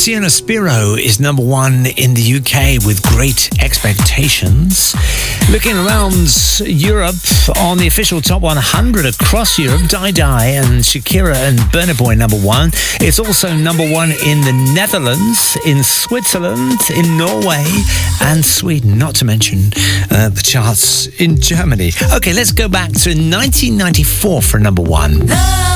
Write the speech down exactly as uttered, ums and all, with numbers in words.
Luciano Spiro is number one in the U K with Great Expectations. Looking around Europe on the official top one hundred across Europe, Dai Dai and Shakira and Burna Boy number one. It's also number one in the Netherlands, in Switzerland, in Norway and Sweden, not to mention uh, the charts in Germany. Okay, let's go back to nineteen ninety-four for number one.